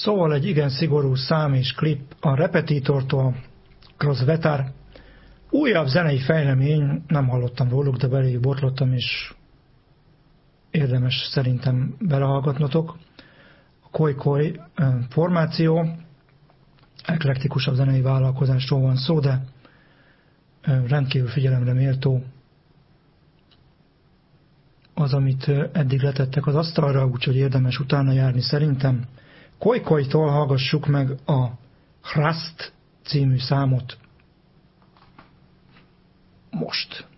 Szóval egy igen szigorú szám és klip a Repetitortól, Cross Vetar. Újabb zenei fejlemény, nem hallottam róluk, de beléjük botlottam, és érdemes szerintem belehallgatnotok. A Koi formáció, eklektikusabb zenei vállalkozásról van szó, de rendkívül figyelemre méltó az, amit eddig letettek az asztalra, úgyhogy érdemes utána járni szerintem. Koi-tól hallgassuk meg a Hrast című számot most.